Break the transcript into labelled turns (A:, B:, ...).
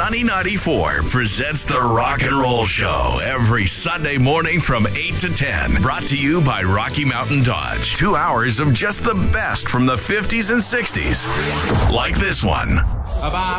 A: Sunny 94 presents the Rock and Roll Show every Sunday morning from 8 to 10. Brought to you by Rocky Mountain Dodge. 2 hours of just the best from the 50s and 60s. Like this one.
B: About